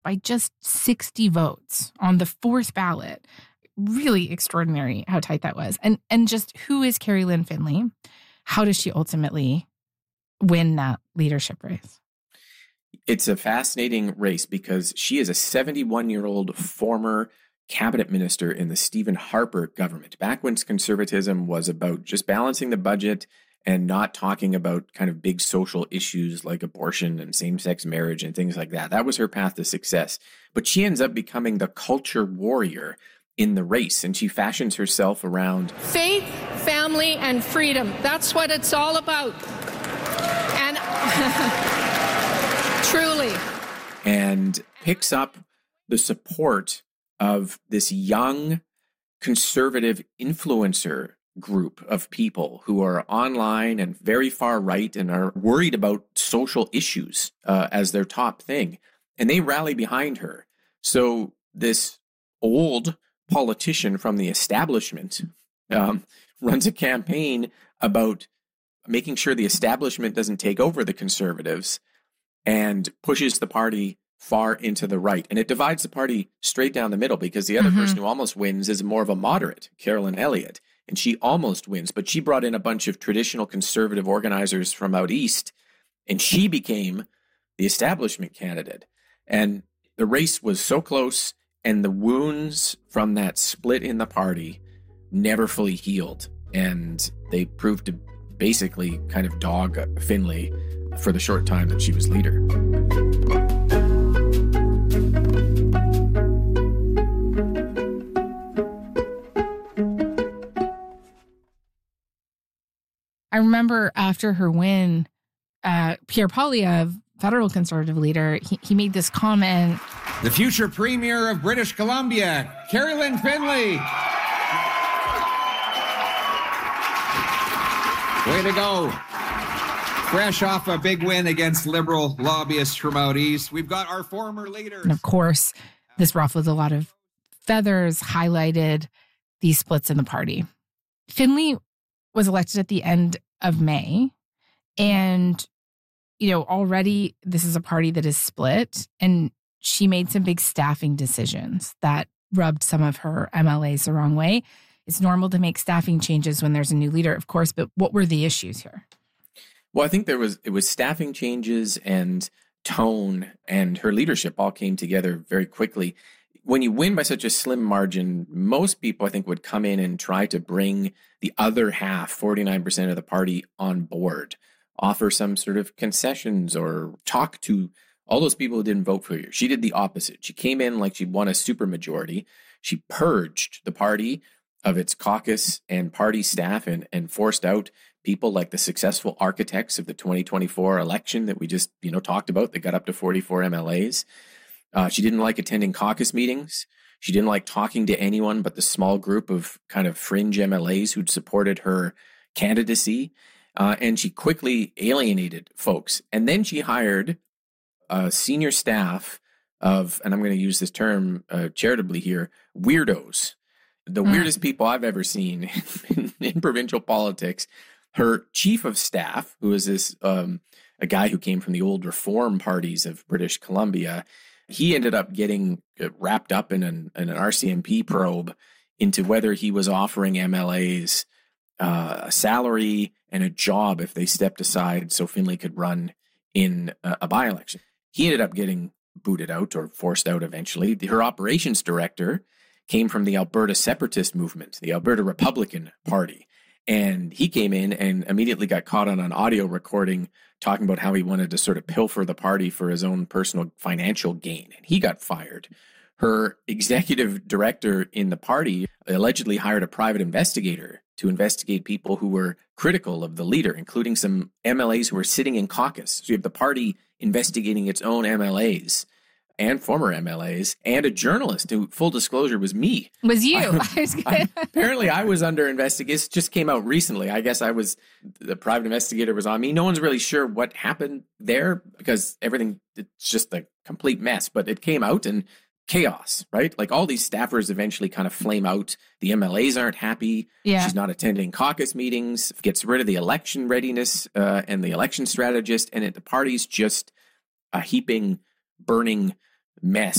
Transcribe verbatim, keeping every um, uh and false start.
by just sixty votes on the fourth ballot. Really extraordinary how tight that was. And and just who is Carrie Lynn Finley? How does she ultimately win that leadership race? It's a fascinating race because she is a seventy-one-year-old former cabinet minister in the Stephen Harper government, back when conservatism was about just balancing the budget and not talking about kind of big social issues like abortion and same-sex marriage and things like that. That was her path to success. But she ends up becoming the culture warrior in the race, and she fashions herself around faith, family, and freedom. That's what it's all about. And truly. And picks up the support of this young conservative influencer group of people who are online and very far right and are worried about social issues uh, as their top thing. And they rally behind her. So this old politician from the establishment um, runs a campaign about making sure the establishment doesn't take over the conservatives and pushes the party far into the right. And it divides the party straight down the middle because the other mm-hmm. person who almost wins is more of a moderate, Carolyn Elliott. And she almost wins, but she brought in a bunch of traditional conservative organizers from out east, and she became the establishment candidate. And the race was so close, and the wounds from that split in the party never fully healed. And they proved to basically kind of dog Finley for the short time that she was leader. I remember after her win, uh, Pierre Poilievre, federal conservative leader, he, he made this comment. The future premier of British Columbia, Carrie Lynn Finley. Way to go. Fresh off a big win against Liberal lobbyists from out east. We've got our former leaders. And of course, this ruffled a lot of feathers, highlighted these splits in the party. Finley was elected at the end of May. And, you know, already this is a party that is split. And she made some big staffing decisions that rubbed some of her M L As the wrong way. It's normal to make staffing changes when there's a new leader, of course, but what were the issues here? Well, I think there was, it was staffing changes and tone, and her leadership all came together very quickly. When you win by such a slim margin, most people, I think, would come in and try to bring the other half, forty-nine percent of the party, on board, offer some sort of concessions or talk to all those people who didn't vote for you. She did the opposite. She came in like she won a supermajority. She purged the party of its caucus and party staff and, and forced out people like the successful architects of the twenty twenty-four election that we just, you know, talked about that got up to forty-four M L As. Uh, she didn't like attending caucus meetings. She didn't like talking to anyone but the small group of kind of fringe M L As who'd supported her candidacy. Uh, and she quickly alienated folks. And then she hired a senior staff of, and I'm going to use this term uh, charitably here, weirdos. The mm. weirdest people I've ever seen in, in provincial politics. Her chief of staff, who is this um, a guy who came from the old reform parties of British Columbia, he ended up getting wrapped up in an, in an R C M P probe into whether he was offering M L As uh, a salary and a job if they stepped aside so Finley could run in a, a by-election. He ended up getting booted out or forced out eventually. Her operations director came from the Alberta separatist movement, the Alberta Republican Party. And he came in and immediately got caught on an audio recording talking about how he wanted to sort of pilfer the party for his own personal financial gain. And he got fired. Her executive director in the party allegedly hired a private investigator to investigate people who were critical of the leader, including some M L As who were sitting in caucus. So you have the party investigating its own M L As and former M L As, and a journalist who, full disclosure, was me. Was you? I, I was gonna... I, apparently, I was under investigation. It just came out recently. I guess I was, the private investigator was on me. No one's really sure what happened there because everything, it's just a complete mess. But it came out and chaos, right? Like all these staffers eventually kind of flame out. The M L As aren't happy. Yeah. She's not attending caucus meetings, gets rid of the election readiness uh, and the election strategist. And it, the party's just a heaping, burning mess